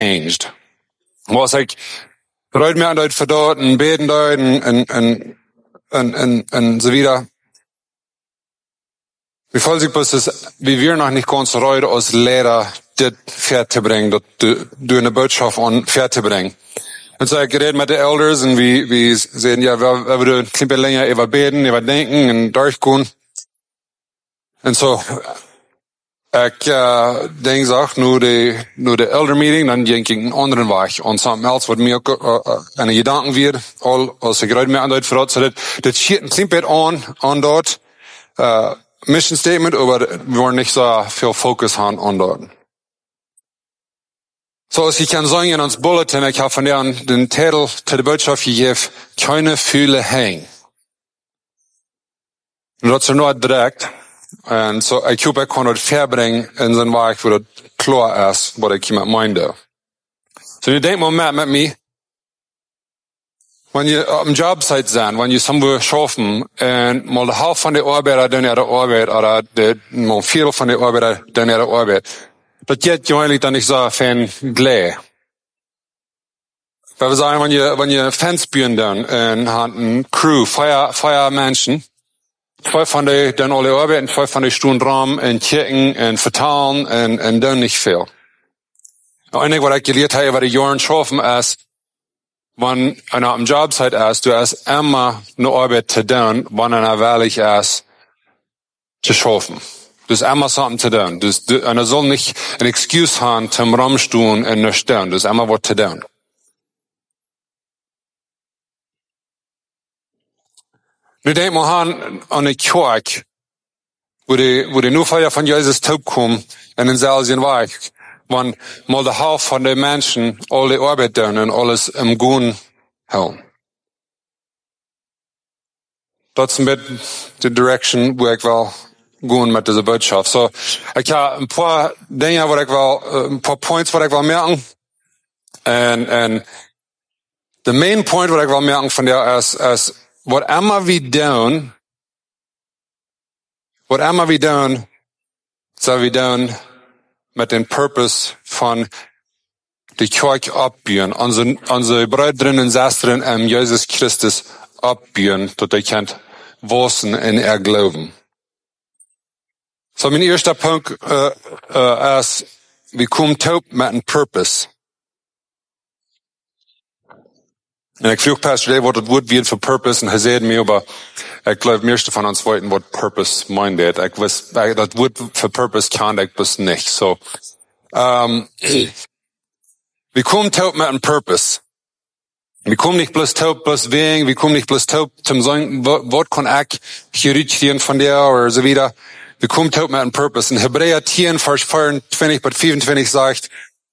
changed. Was ik eruit meer uit verdort en beten uit en so wieder. Wie voll sich bloß ist, wie wir noch nicht ganz reut als Lehrer das fertig zu bringen, das durch eine Botschaft an fertig zu bringen. Und so ich geredet mit den Elders und wie sehen, ja, wir würden ein bisschen länger über beten, über denken und durchgehen. Und so, ich denke auch, nur die Elder Meeting, dann denke ich einen anderen Weg. Und something else, was mir eine Gedanken wird, als ich gerade mir an dort verrat, so das schiert ein bisschen an dort, Mission Statement, aber wir wollen nicht so viel Fokus haben an dort. So, als ich kann sagen, in uns Bulletin, ich habe von denen den Titel zu der Botschaft gegeben, keine Fühle hängen. Und das ist nur direkt. Und so, ich hoffe, ich kann das verbringen in so einem Weg, wo das klar ist, was ich mit meinte. So, ihr denkt mal mit mir, wenn ihr am Jobsite seid, wenn ihr somewhere schaffen, und mal die Hälfte von der Arbeiter dann ihre Arbeit, oder mal ein Viertel von der Arbeiter dann ihre Arbeit, das geht ja eigentlich dann nicht so viel gleich. Weil wir sagen, wenn ihr Fans bühren dann, und habt eine Crew, Feuermenschen, 2 von denen dann alle arbeiten, 2 von den Stunden dran, und checken, und vertalen, und dann nicht viel. Einige, was ich gelernt habe, über die Jahren schaffen, ist, wenn einer am Jobsite ist, du hast immer eine Arbeit zu tun, wenn einer willig ist, zu schaffen. Du hast immer something zu tun. Einer soll nicht eine Excuse haben zum Rumstehen und nicht tun. Du hast immer was zu tun. Nu denk mal an eine Kirche, wo die Nufeier von Jesus taub kommen, in den selben Weg. Wenn mal der Hälfte von den Menschen alle Arbeit tun und alles im Guten halten. Das ist mit der Direction, wo ich will gehen mit dieser Botschaft. So, ich habe ein paar Dinge, ein paar Points, was ich will merken. Und der main point, was ich will merken von der ist, was immer wir tun, soll wir tun mit dem Purpose von die Kirche abbauen, unsere Brüder und Schwestern in Jesus Christus abbauen, dass ihr könnt wachsen in ihr Glauben. So, mein erster Punkt ist, wir kommen taub mit einem Purpose. Und ich frage Pastor Dave, was das Wort wird für Purpose, und er sagt mir, aber ich glaube, meiste von uns wollten, was Purpose meint. Ich weiß, das Wort für Purpose kann ich bis nicht. So, wir kommen taub mit einem Purpose. Wir kommen nicht bloß taub, bloß wegen, wir kommen nicht bloß taub zum sagen, was kann ich hier rütteln von dir, oder so wieder. Wir kommen taub mit einem Purpose. In Hebräer 10, Vers 24 bis 25 sagt,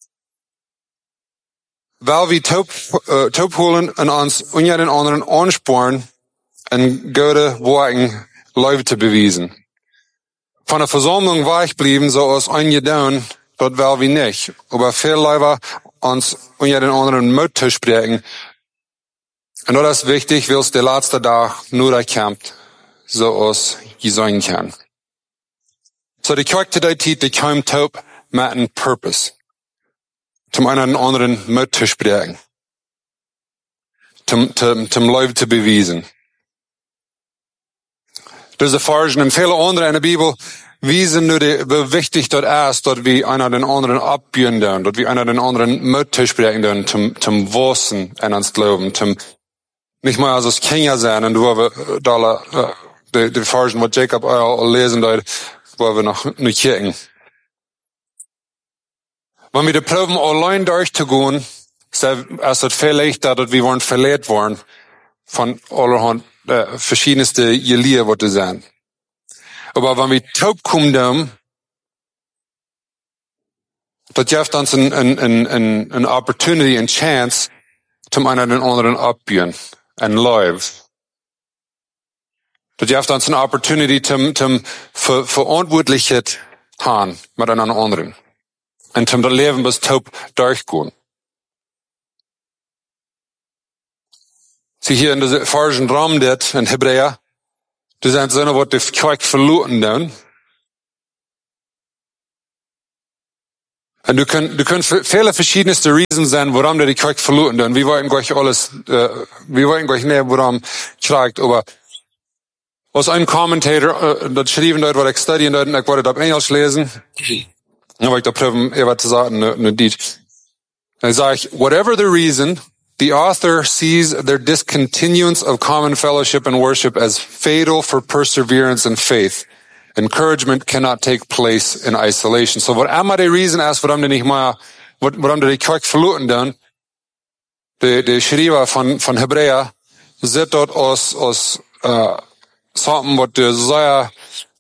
weil wir taub holen und uns und ja den anderen ansporen, ein gute Worten Leute zu beweisen. Von der Versammlung weich blieben, so aus eingedaun, dort will wir nicht. Aber viel Leute uns und ja den anderen Mut zu sprechen. Und das ist wichtig, weil es der letzte Tag nur da kommt, so aus sein kann. So die Kirche der Zeit, die kommt taub mit einem Purpose. Zum einen anderen Mut zu sprechen. Zum Leute zu beweisen. Diese Versen und viele andere in der Bibel wiesen nur, wie wichtig das ist, dass wir einer den anderen abbauen, dass wir einer den anderen Mut zu sprechen, zum Wachsen in uns Glauben, nicht mal als Kinder sein, und wo wir da die Versen, was Jacob lesen, wo wir noch nicht kicken. Wenn wir die Proben allein durchzugehen, ist es viel leichter, dass wir verletzt worden von allerhand verschiedenste Gelier, was zu sein. Aber wenn wir taub kommen, das gibt uns eine Opportunity, eine Chance, zum einen den anderen abbauen, ein Live. Das gibt uns eine Opportunity, zum Verantwortlichkeit haben mit einem anderen. Und zum Leben bis taub durchgehen. Sie hier in der falschen Raum, das in Hebräer, das sind so, was die Kirche verloren dann. Und du können viele verschiedenste Reasons sein, warum du die Kirche verloren. Und wir wollten gleich alles, wir wollten gleich näher, warum fragt. Aber aus einem Kommentator, das schrieben dort, was ich studieren dort, und ich wollte das auf Englisch lesen. Aber ich da prüfen, was zu sagen, ne Deutsch. Dann sage ich, whatever the reason, the author sees their discontinuance of common fellowship and worship as fatal for perseverance and faith. Encouragement cannot take place in isolation. So, what am I the reason as warum die nicht mal, warum die Kirche verloren dann? Der Schreiber von Hebräer sieht dort aus something, was der sehr,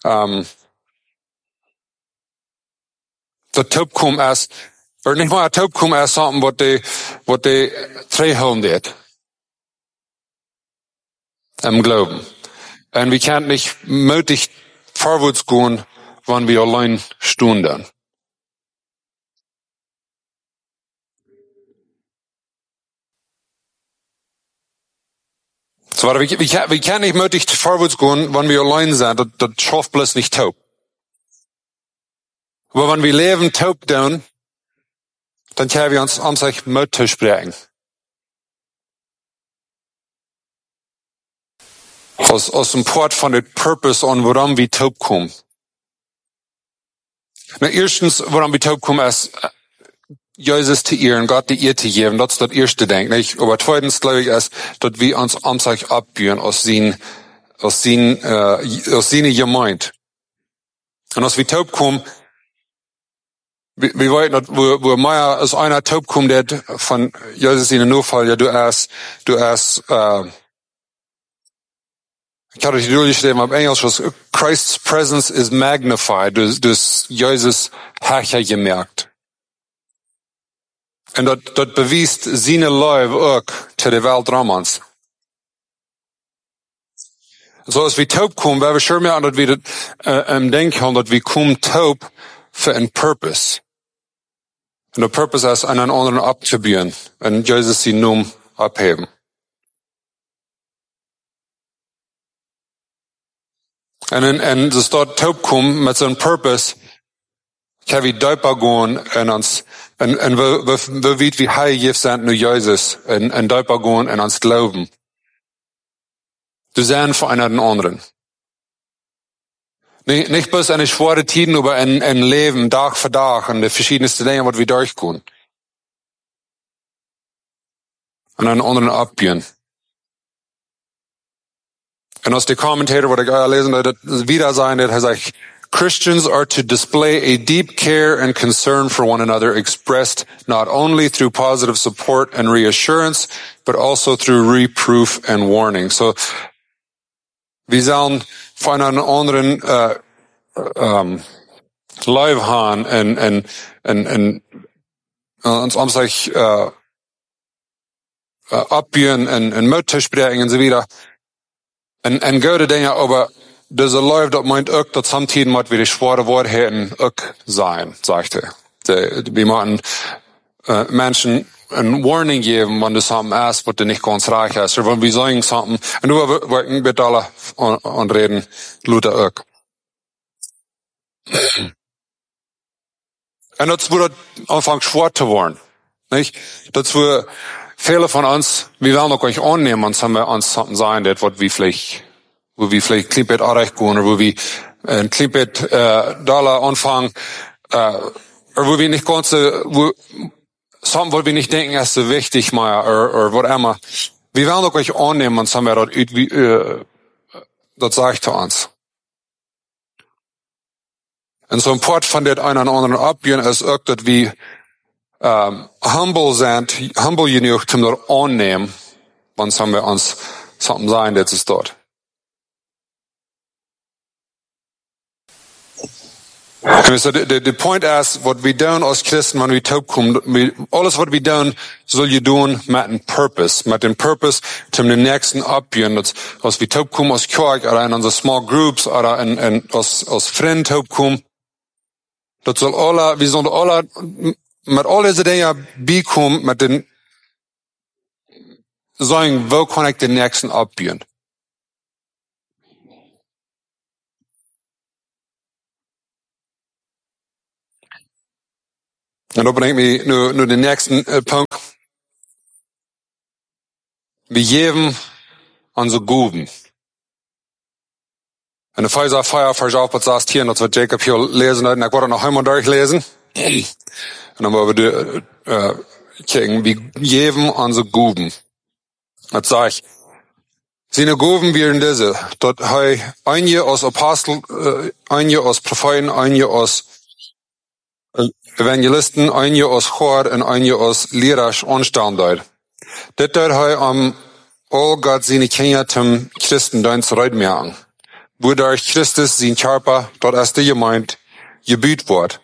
der Taubkum ist, oder nicht mal ein Taubkum ist something, was die Trehholm det. Im Glauben. Und wir können nicht mutig vorwärts gehen, wenn wir allein stehen dann. So, wir können nicht mutig vorwärts gehen, wenn wir allein sind. Das schafft bloß nicht taub. Aber wenn wir leben taub dann können wir uns sich mutig sprechen. Aus dem Port von dem Purpose an, warum wir taub kommen. Na, erstens, warum wir taub kommen, ist, Jesus zu ehren, Gott die Ehre zu geben, das ist das erste Ding, nicht? Aber zweitens, glaube ich, ist, dass wir uns sich abbühen aus seiner Gemeinde. Und als wir taub kommen, wir wollten, wo Meier aus einer taub kommt, der von Jesus in den Notfall, ja, du hast, ich hatte die durchgeschrieben auf Englisch, was Christ's presence is magnified. Du hast Jesus Herrscher gemerkt. Und dort bewiest seine Liebe auch zu der Welt Romans. So als wir taub kommen, weil wir schon mehr an, dass wir denken, dass wir kommen taub für einen Purpose. Und der Purpose ist, einen anderen abzubühen und Jesus sie nun abheben. Und das dort taub kommen mit so einem Purpose, kann wir deeper gehen und wo weit wir heilig sind nur Jesus und deeper gehen und uns glauben. Du sehen für einer den anderen. Nicht bloß eine schwere Tiden, aber ein Leben, Tag für Tag, und die verschiedensten Dinge, was wir durchgehen. Und einen anderen abgehen. Und aus der Kommentator, was ich lesen, das wieder sein, der sagt, Christians are to display a deep care and concern for one another, expressed not only through positive support and reassurance, but also through reproof and warning. So, wir sollen von einem anderen Live haben und uns sich abbühen und Mütter sprechen und so wieder. Und gute Dinge, aber diese Live, das meint auch, dass samtidig mal wieder schwere Worte hätten auch sein, sagte. Wir machen Menschen ein Warning geben, wenn das haben ist, was nicht ganz reich ist, oder wenn wir sagen something, und du wird alle und reden, Luther auch. Und das wird anfangen schwer zu werden, nicht? Das wird viele von uns, wir werden auch euch annehmen, und haben wir uns something sein, das wird wie vielleicht, wo wir vielleicht klippet erreicht gehen, oder wo wir ein klippet Dollar anfangen, oder wo wir nicht ganz, something, wo wir nicht denken, ist so wichtig, oder whatever. Wir werden auch euch annehmen, und haben wir das sagt zu uns. Und so ein Part von der einen oder anderen abgehen, ist auch, dass wir humble sind, humble genug, zum dort annehmen, sonst haben wir uns something sein, das ist dort. So, the point is, what we tun als Christen, wenn wir taub kommen, alles, was wir tun, soll wir tun mit einem Purpose, mit dem Purpose, zum den nächsten abgehen, als wir taub kommen als Kirche, oder in unsere Small Groups, oder als Freund taub kommen, das soll alle, wir sollen alle mit all diese Dinge bekommen, mit den sagen, wo kann ich den nächsten abgehen? En dat brengt me nu de nächsten Punkt. Wir geben unsere Guben. En de Epheser 4, vers 8 tot 16, dat we Jacob hier lezen, en ik word het nog helemaal durchlezen. En dan wollen we kijken, wir geben unsere Guben. Dat sagt, seine Guben wären diese, dat hij einige als Apostel, einige als Propheten, einige als Evangelisten, einige als Chor en einige als Lehrers aanstaan deed. Dit deed hij om al Gott seine Kinder zum Christendein zu reitmerken. Wodurch Christus sein Körper dort als die Gemeinde gebüht wird.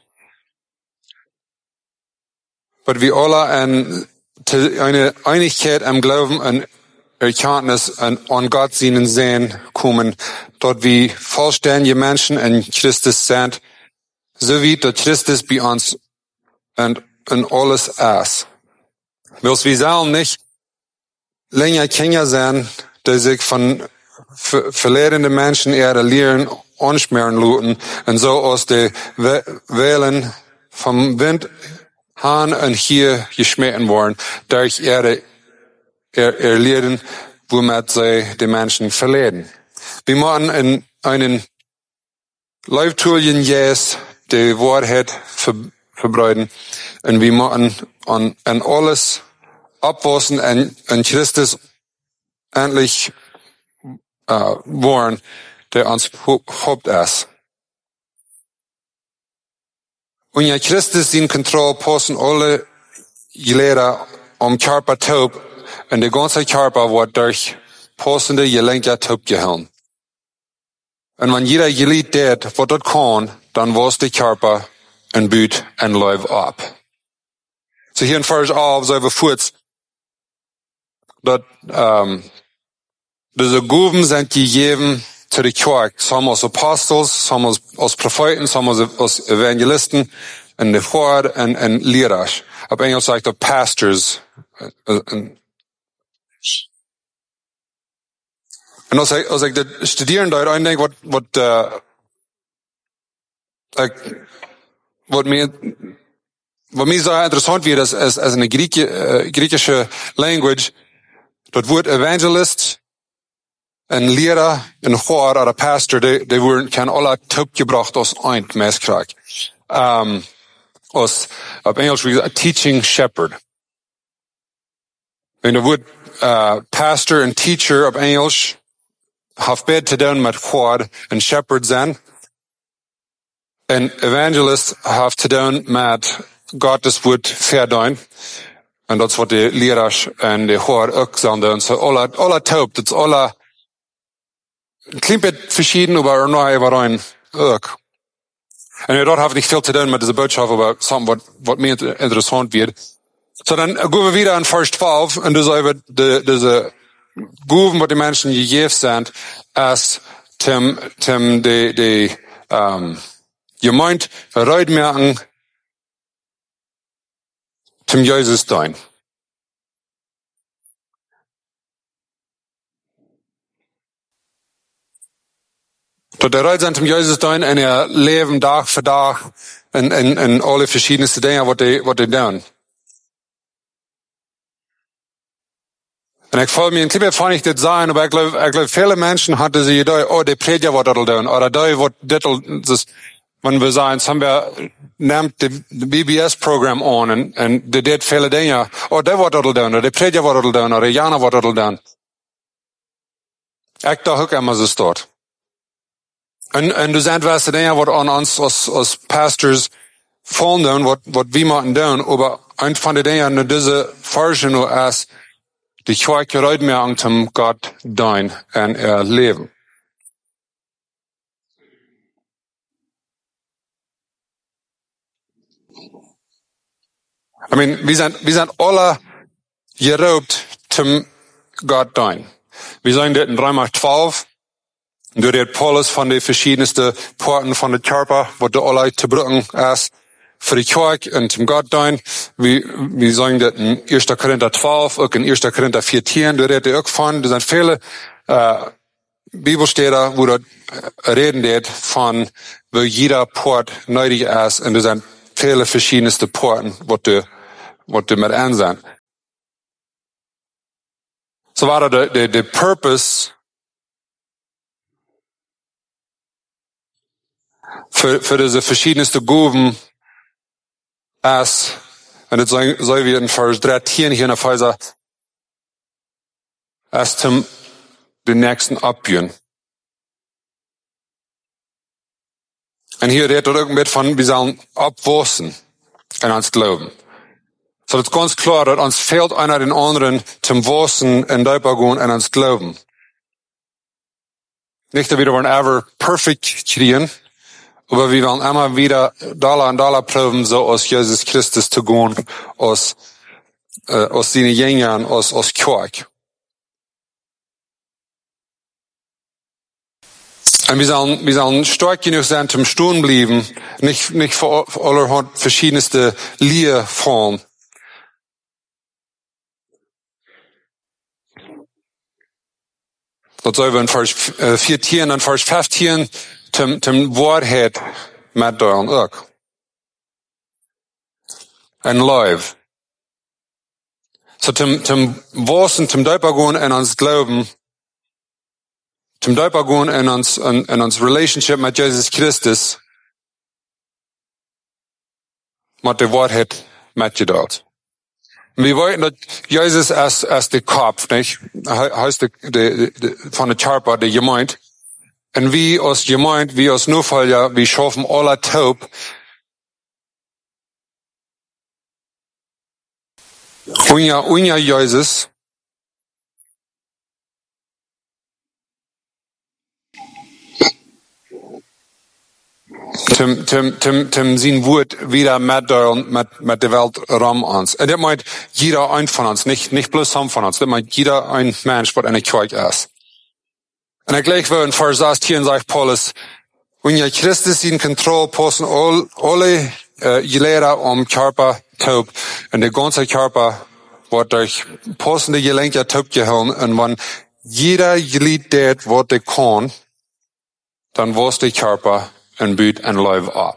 Aber wir alle eine Einigkeit im Glauben und Erkenntnis an Gott seinen Sehen kommen, dort wie vollständige Menschen in Christus sind, so wie dort Christus bei uns und alles ist. Wir sollen nicht länger Kinder sein, die sich von verlehrende Menschen ihre Lehren anschmieren lassen und so aus den Wellen vom Wind han und hier geschmitten worden durch ihre Lehren, womit sie die Menschen verlehren. Wir machen in einen Leibtulien Jes die Wahrheit verbreiten und wir machen an alles abwassen und Christus endlich worden, der uns Haupt ist. Und ja Christus in Kontrolle passen alle Gelehrer Körper taub und der ganze Körper wird durch passende Gelenke taub gehalten. Und wenn jeder Glied tät, was das kann, dann was der Körper und büht und läuft ab. So hier in Vers 11 so wir kurz, dass diese Gaben sind gegeben zu der Kirche. Some als Apostel, some als Propheten, some als Evangelisten, und der Chor und Lehrer. Auf Englisch sagt er Pastors. Und als ich das studieren da, ich denke, was mir so interessant wird, ist eine griechische Language, das Wort Evangelist, ein Lehrer, ein Chor oder ein Pastor, die wurden kein alle taub gebracht aus ein Messkrak. Auf Englisch wie gesagt, Teaching Shepherd. Wenn der Wort Pastor und Teacher auf Englisch hat beide zu tun mit Chor und Shepherd sein. Ein Evangelist hat zu tun mit Gottes Wort verdeuen. Und das wird die Lehrer und die Chor auch sagen. So alle taub, das ist alle ein klein bisschen verschieden, aber neu war ein auch. Und dort habe ich nicht viel zu tun mit dieser Botschaft, aber was mir interessant wird. So, dann gehen wir wieder an Vers 12, und das über diese Guben, was die Menschen gegeben sind, als die Gemeinde reitmerken, zum Jesus dein. Tot der Reit sind zum Jesus dein, und leben Tag für Tag, in alle verschiedenste Dinge, was die tun. Und ich voll mir ein Klippe fand ich das sein, aber ich glaube, viele Menschen hatten sie gedacht, oh, der Prediger wird das tun, oder der wird das, wenn wir sagen, jetzt haben wir, nimmt das BBS-Programm an, und der tut viele Dinge, oh, der wird das tun, oder der Prediger wird das tun, oder Jana wird das tun. Ich dachte auch immer so dort. Und du sagst, was Dinge, was an uns als Pastors fallen, was wir machen tun, aber ein von den Dingen, nur diese Forschung nur ist, die Kirche reitmerken zum Gott dein und Leben. I mean, wir sind alle gerobt zum Gott dein. Wir sagen das in Römer 12, du redet Paulus von den verschiedensten Porten von der Körper, wo du alle zu brücken ist, für die Kirche und zum Gott dein. Wir sagen das in 1. Korinther 12, auch in 1. Korinther 14, du redet auch von, da sind viele, Bibelstellen, wo du reden wird von, wo jeder Port nötig ist, und da sind viele verschiedenste Porten, wat du mit ansehen. So war der Purpose für diese verschiedenste Guven als, und das soll wir in Vers 13 hier in der Phase, als zum den nächsten abgehen. Und hier redet er irgendwie von, wir sollen abwachsen in uns Glauben. So, das ist ganz klar, dass uns fehlt einer den anderen zum Wachsen in Deipagun in uns Glauben. Nicht, dass wir wollen ever perfekt kriegen, aber wir wollen immer wieder Dollar und Dollar proben, so aus Jesus Christus zu gehen, aus seinen Jüngern, aus Kirche. Und wir sollen stark genug sein, zum Stehen bleiben, nicht für allerhand verschiedenste Lieder fallen. Dat zou we in vers 14 en vers 15 tem waarheid met delen ook. En live. So tem wasen, tem duipagoen in ons glauben, tem duipagoen in ons relationship met Jesus Christus, met de waarheid met je dat. Wir wollten, dass Jesus als der Kopf, nicht? Heißt von der Charpa, der Gemeinde. Und wie als Gemeinde, wie als Nufalja, wir schaffen alle taub. Unja Jesus. Tim zien woord wieder met de Welt ram ons. En dat meint jeder ein von uns, nicht bloß some von uns. Dat meint jeder ein Mensch, wat in der Kirche ist. En gleich wo in Vers 18 sagt Paulus, wenn ihr Christus in Kontrolle posten, alle Gelehrer Körper taub, und der ganze Körper wird durch passende Gelenke taub gehalten, und wenn jeder Glied tät, was der kann, dann was der Körper en buurt en live ab.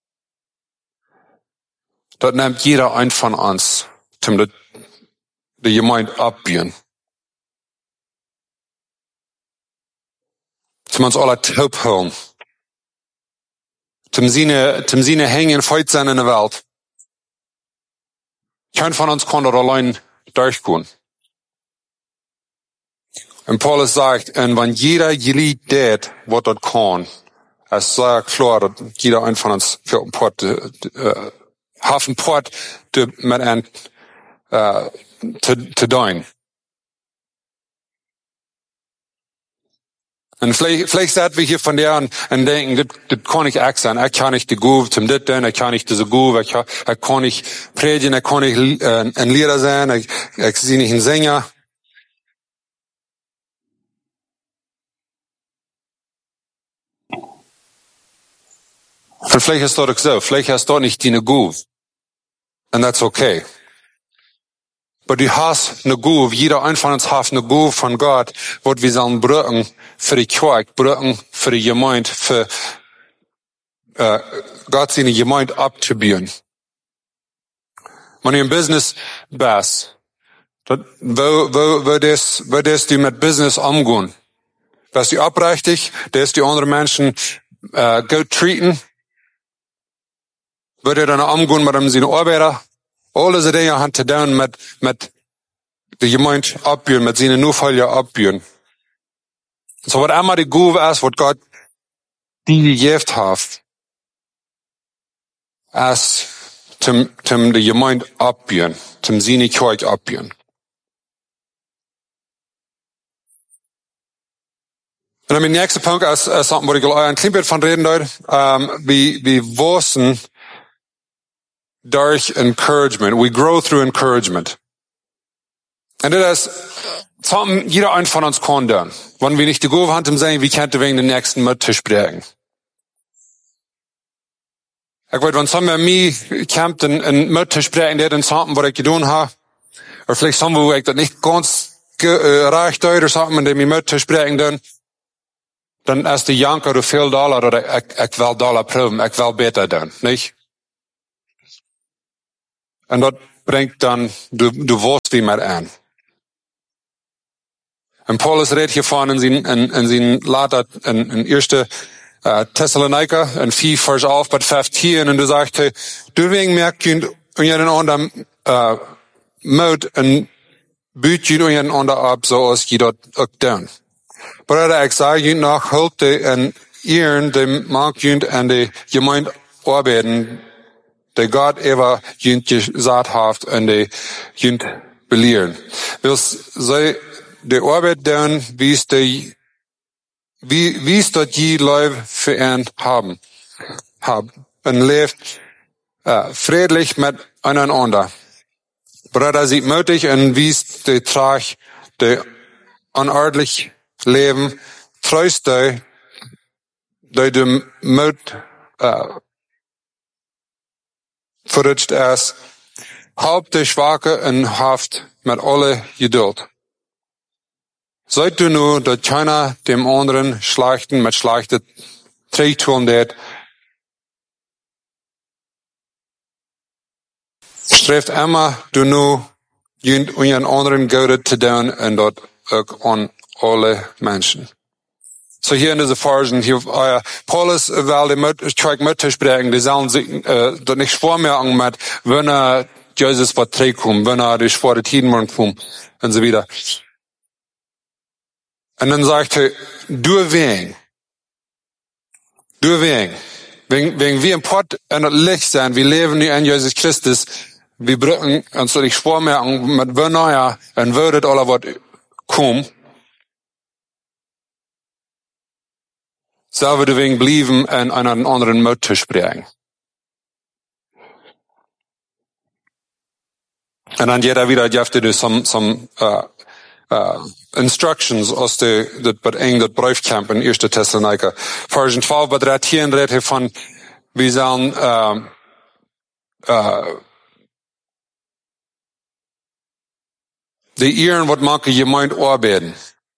Dat nimmt jeder ein von uns, zum de Gemeinde abbiehen. Zum uns alle taub holen. Zum Sinne hängen, feit sein in der Welt. Kein von uns kann dort allein durchgehen. Und Paulus sagt, und wenn jeder Glied tät, was dort kann, es ist sehr klar, dass jeder ein von uns für einen Port, Hafenport, mit ein, zu dein. Und vielleicht seid wir hier von der und denken, das kann ich auch sein. Ich kann nicht die Guve zum dit tun, ich kann nicht diese Guve, ich kann nicht predigen, ich kann nicht ein Lehrer sein, ich sehe nicht ein Sänger. Und vielleicht ist das so, vielleicht hast du nicht deine Guve. And that's okay. Aber du hast eine Guve, jeder ein von uns hat eine Guve von Gott, wo wir sollen brücken für die Kirche, brücken für die Gemeinde, für Gott seine Gemeinde abzubauen. Wenn du im Business bist, wo das du mit Business umgehen? Dass du aufrichtig, dass die anderen Menschen gut treaten, würde dann umgehen mit dem seine Arbeiter. Alle diese Dinge haben zu tun mit der Gemeinde abbauen, mit seinen Nufalja abbauen. So, was immer die Guve ist, was Gott die gegeben hat, ist zum die Gemeinde abbauen, zum seine Kirche abbauen. Und dann mein nächster Punkt ist something, wo ich ein klein bisschen von reden wollte, wie wachsen durch Encouragement. We grow through encouragement. Und das ist something, jeder ein von uns kann tun. Wenn wir nicht die Gabe haben, sagen, wie könnte wegen den nächsten Mittisch sprechen. Ich weiß, wenn sommer mich kommt, ein Mittisch sprechen, der dann something, was ich getan habe, oder vielleicht sommer, wo ich das nicht ganz recht deut, oder something, der mich Mittisch sprechen dann ist die Janker, du viel Dollar, oder ich will Dollar proben, ich will besser tun, nicht? En dat brengt dan de worst met aan. En Paulus redt hiervan in zijn later in eerste Thessaloniker, in 4 vers 11 bis 15, en du sagt hij, du wegen merkt je een ander moed en buurt je een ander op zoals je dat ook doen. Brother, ik zeg je nog, hulp de en ieren de maakt je en de gemeente arbeiden, de God ever je gezet heeft en de je beleeren. Dus zij de arbeid doen, wie dat je leven für ihn haben. En leeft friedlich mit einander. Bruder, sieht mutig en wies de traag, de onordentlich leven, treust de de moed verrutscht is, helpt de zwakke en haft met alle geduld. Seid du nu, dat keiner dem anderen Schlachten mit Schlachte tun deed. Streeft immer du nu, een anderen Gode te doen en dat ook aan alle mensen. So hier in deze versen, hier, Paulus wil de kerk met te spreken, die zullen zich dat niet voormerken met, wanneer Jezus wat terugkomt, wanneer de zware tijden worden komen, en zo wieder. En dan zegt hij, doe wegen. Wegen wie een pot en het licht zijn, we leven nu in Jezus Christus, we brücken ons dat ik voormerken met wanneer en waar het alle wat komt. Zullen we de wegen blijven en een anderen moed te spreken. En dan jeder wieder, je hebt dus some instructions als dat eng dat bruifkamp in 1 Thessaloniker. Versen 12 bij 13 redt hij van, we zullen de eeren wat maken je mind arbeiden.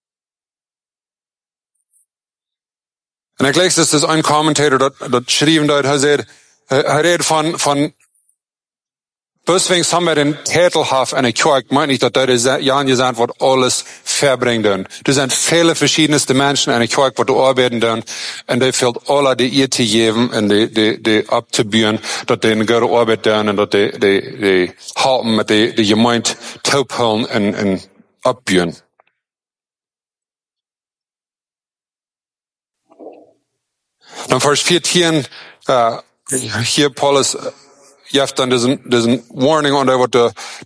En ik lees dus een commentator dat schreef dat hij redt van Deswegen haben wir den Tätelhaft in der Kirche. Ich meine nicht, dass da Jan gesagt wird, alles verbringen. Da sind viele verschiedenste Menschen in der Kirche, die arbeiten tun. Und da fehlt alle die ihr zu geben und die abzubühren, dass die eine gute Arbeit tun und dass die halten mit die Gemeinde taubholen und abbühren. Dann Vers 14, hier Paulus, je hebt dan diesen warning onder wat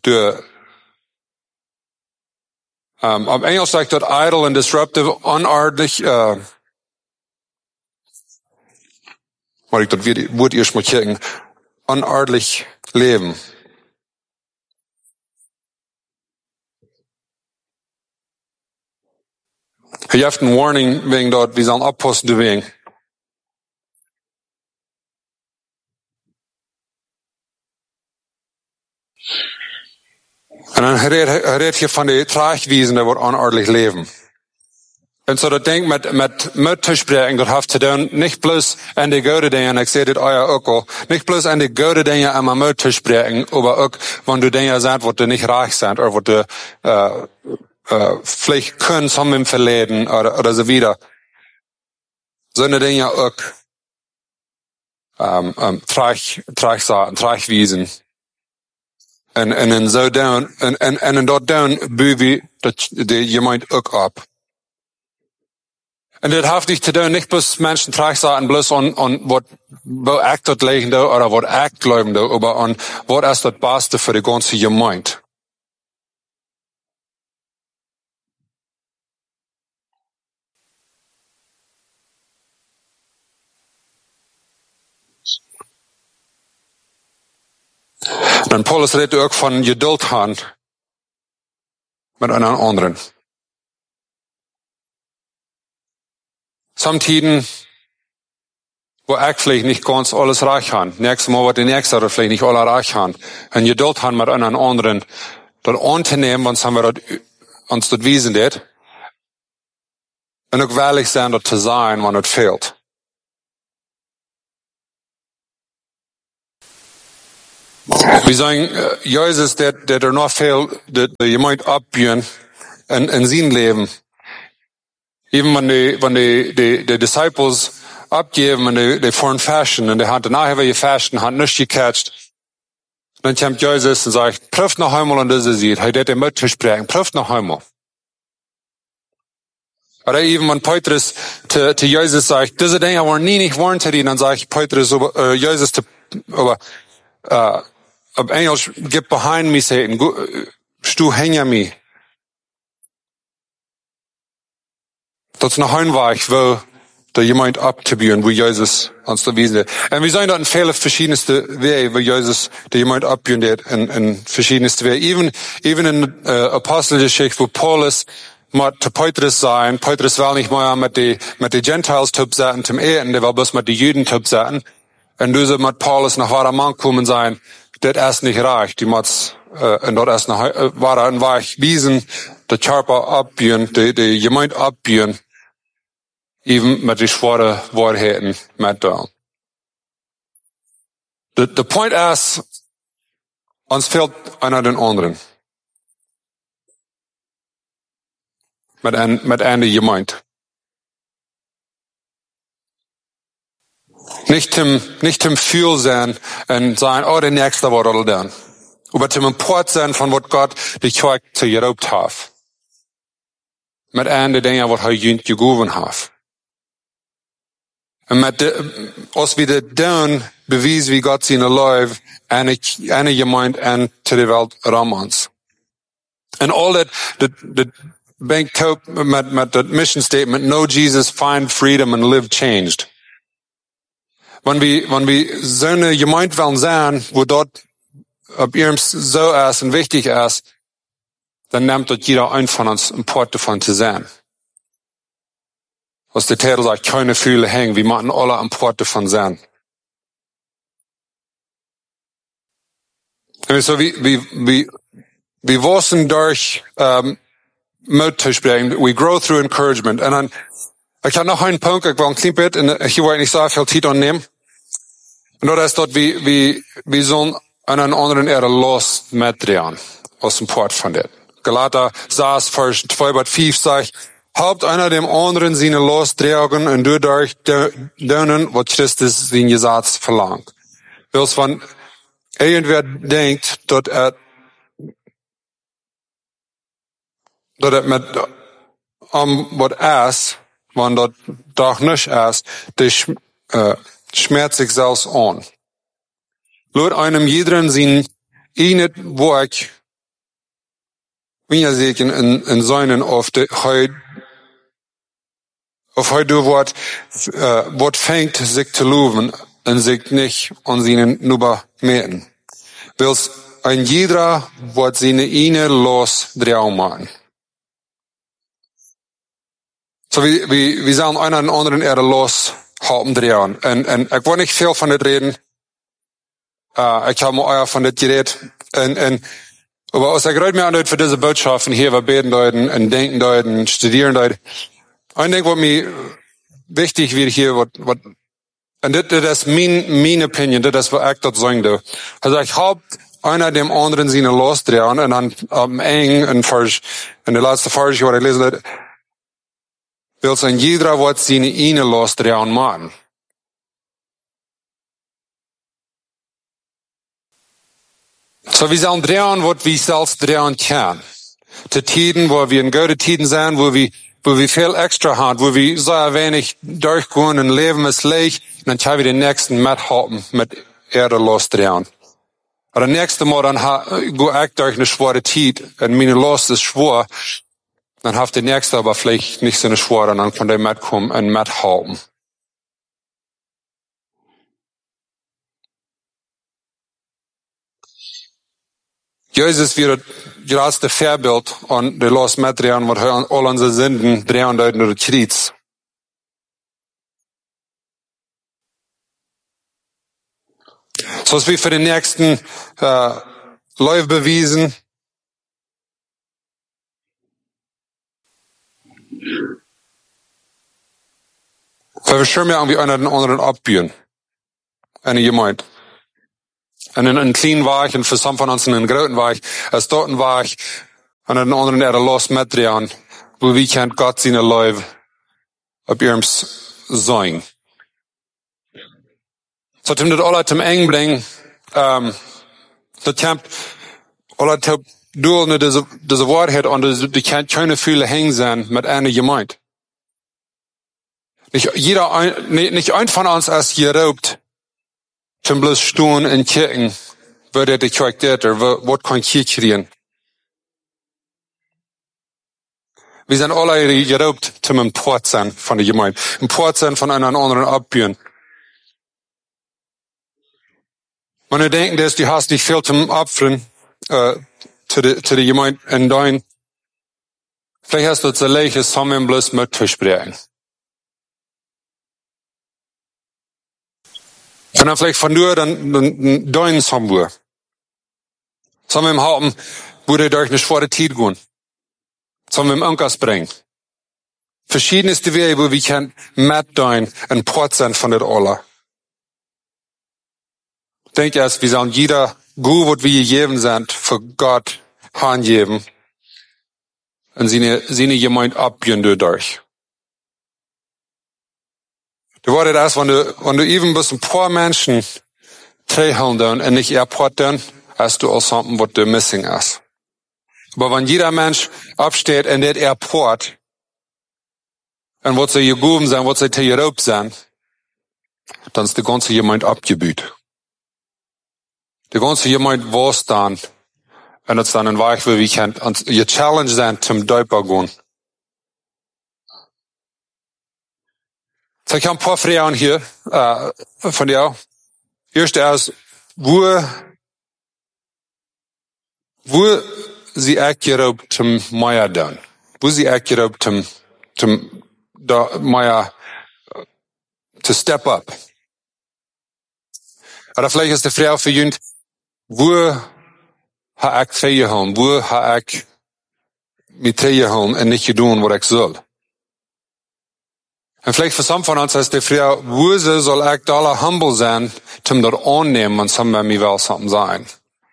op Engels sagt dat idle and disruptive, onordentlich, wat ik dat woord eerst moet kijken, onordentlich leven. Je hebt een warning wegen dat we zullen oppassen de wegen. En dan redt je van de traagwijzen die wordt onordelijk leven. En zo dat denk met te spreken, dat heeft te doen, niet plus aan de goede dingen, ik zei dit ook al, niet plus aan de goede dingen aan met te spreken, maar ook wanneer du dingen zegt, wat er niet raak zijn, of wat er vielleicht kunnen som im Verleden, oder so wieder. So eine Dinge ook traagwijzen. En zo doen, en dat doen, buur dat de gemeente ook op. En dat heeft niet te doen, niet bloß mensen traag zaten, bloß on wat echt dat legende, oder wat echt geloofde, maar on wat is dat beste voor de ganze gemeente. Dan Paulus redt ook van geduld gaan met een anderen. Samtiden, wo ik vielleicht nicht ganz alles reich han. Nächstes Mal wird die nächste oder vielleicht nicht alle reich han. En geduld gaan met een anderen. Dat aan te nemen, want haben wir uns dat wiesen dit. En ook willig zijn dat te zijn, wanneer het fehlt. wir sagen, Jesus, der noch viel, der jemand abbieren in sein Leben. Even wenn die Disciples abgeben und die fahren fasten und die haben danach wir fasten, hat nichts gecatcht. Dann kommt Jesus und sagt, prüft noch einmal an diese Seite, er hat den Mut zu sprechen, prüft noch einmal. Oder even wenn Petrus zu Jesus sagt, diese Dinge waren nie nicht wahr zu dir, dann sagt Petrus, Jesus, ob Englisch, get behind me, Satan, stu hinter mir. Dat is nog een weg wo der jemand abzubieren, wo Jesus uns da wiesen hat. Und wir sehen dort in viele verschiedenste Wege, wo Jesus der jemand abbieren hat, in verschiedenste Wege. Even in Apostelgeschichte, wo Paulus mit Petrus sein, Petrus will nicht mehr mit die Gentiles tupsaten zum Eten, der will bloß mit die Juden tupsaten. Und du mit Paulus nach wahrer Mann kommen sein, das erst nicht reicht. Die muss, und dort erst noch wahrer ein Weg wiesen, der Körper abbieren, die jemand abbieren, even met die schwere Wahrheiten met da. The point is, ons fehlt einer den anderen. Met eine jemand. Nicht im Fühl sein und sagen, oh, der nächste Wort oder dann. Aber zum Import sein von was Gott die Kirche zu geraubt hat. Met eine Dinge, was er jünt gegeben hat. En als we dit doen, bewijs wie God zijn lief en gemeente en te de wereld rond ons. En al dat bankt op met dat mission statement, know Jesus, find freedom and live changed. Wenn we zo'n gemeente willen zijn, wo dat op ihrem zo is en wichtig is, dan neemt dat jeder een van ons een part davon te zijn. Was der Titel sagt, keine Fühle hängen, wir machen alle am Port davon sein. So wir wachsen durch Mut zu sprechen. We grow through encouragement. Und dann, ich habe noch einen Punkt, ich will ein klein bisschen, ich will nicht so viel Zeit annehmen. Und das ist dort, wir sollen einen anderen Erde los mitdrehen, aus dem Port von der. Galater 6, Vers 2-5 sagt, Haupt einer dem anderen seine losdragen und dadurch dönen, was Christus sein Gesetz verlangt. Weil wenn irgendwer denkt, dass er mit was ist, wenn das doch nicht ist, der schmerzt sich selbst an. Laut einem jeden sein einet Werk, wenn ihr seht in seinen auf heute Wort fängt, sich zu loben und sich nicht an seinen Nuber mähen. Wils ein jeder wird seine eine los drehen machen. So wie sollen einer den anderen Erde los halten drehen. Und ich will nicht viel von das reden. Ich habe mal euer von das geredet. Aber als ich gerade mir anhört für diese Botschaften hier, wir beten deuten und denken deuten, studieren deuten. Ein Ding, was mir wichtig wird hier, und das ist meine Opinion, das ist, was ich dort sagen darf. Also ich hab einer dem anderen seine losdrehen, und dann am Eng, in der letzten Vers, was ich lesen habe, will sein jeder, was seine eine losdrehen machen. So wir sollen drehen, was wir selbst drehen können. Zu Tiden, wo wir in gute Tiden sind, wo wir viel extra haben, wo wir so wenig durchgehen und leben ist leicht, dann können wir den nächsten mithalten, mit Erde losdrehen. Aber das nächste Mal, dann gehe ich durch eine schwere Zeit, und meine Lust ist schwer, dann hat der nächste aber vielleicht nicht so eine schwere, dann kann der mitkommen und mithalten. Jesus wird gerade das Vorbild und der los mitdrehen, was all unsere Sünden drehen durch den Kreuz. So was wir für den nächsten Läufe bewiesen. Weil wir schon mehr irgendwie einer den anderen abbiegen. Eine gemeint. En een klein Weg en voor some van ons een grote Weg. Als dort een Weg en een andere er los metdrehen, wo wie kent Gott zijn Leib op ihrem zijn. So tim dat alle tim eng brengen, dat tempt alle tempt doel ne deze waarheid en de kan keine viele hängen zijn met eine gemeint. Nicht ein von uns als geraubt, zum bloß stehen und kicken, wird die Charakter, wird kein Kirchen. Wir sind alle geraubt zum Import sein von der Gemeinde, Import sein von einer anderen abführen. Wenn du denken, dass du hast nicht viel zum Abführen, zu der Gemeinde in dein, vielleicht hast du zu leiches zusammen bloß mit zu sprechen. Und dann vielleicht von nur dann dein Sambu. Zusammen haben, würde durch eine schwere Zeit gehen. Zusammen im Ankers bringen. Verschiedenste Wege, wo wir können mit dein ein Port sein von der Ola. Denk erst, wir sollen jeder gut, was wir gegeben sind, für Gott hingeben. Und seine Gemeinde abgehen durch. Du wartet erst, wenn du even bis ein paar Menschen treffen und nicht erporten, hast du auch something, was du missing ist. Aber wenn jeder Mensch absteht in der Airport, und was sie gegeben sind, was sie geraubt sind, dann ist die ganze Gemeinde abgebüht. Die ganze Gemeinde war es dann, und es dann ein Weg, wie wir können, und ihr Challenge sein zum Däuper gehen. So, ich habe ein paar Fragen hier, von dir. Erst erst, wo sie geraubt zum Meier dann? Wo sie geraubt zum Meier, to step up? Oder vielleicht ist die Frage für jemand, wo habe ich tegengehouden? Wo habe ich mich tegengehouden und nicht gedaan was ich soll? Und vielleicht für some von uns ist die Frage, wo soll ich da humble sein, zum das annehmen, und some bei mir will something sein?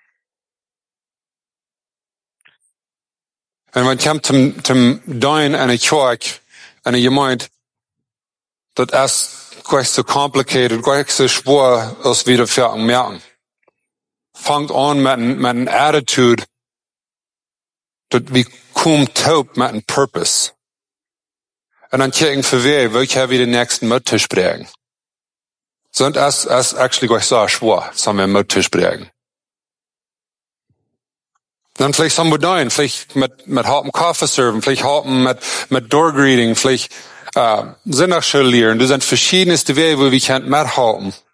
Und wenn kommt zum Dein eine Kirche, eine Gemeinde, das ist gleich so complicated, gleich so schwer, als wir dafür merken. Fangt an mit einer Attitude, dass wir kommen taub mit einem Purpose. Und dann kijken für wer, wie wir den nächsten Mittisch bringen. So, das ist actually gleich so schwer, so wir Mittisch bringen. Dann vielleicht haben wir da, vielleicht mit hartem Kaffee serven, vielleicht hartem mit Doorgreeting, vielleicht Sinnerschule lehren. Das sind verschiedenste Wege, wo wir können mithalten.